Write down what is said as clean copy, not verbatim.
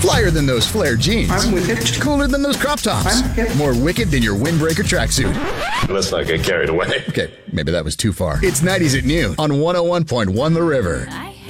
Flyer than those flare jeans. I'm wicked. Cooler than those crop tops. I'm hip. More wicked than your windbreaker tracksuit. Let's not get carried away. Okay, maybe that was too far. It's 90s at noon on 101.1 The River.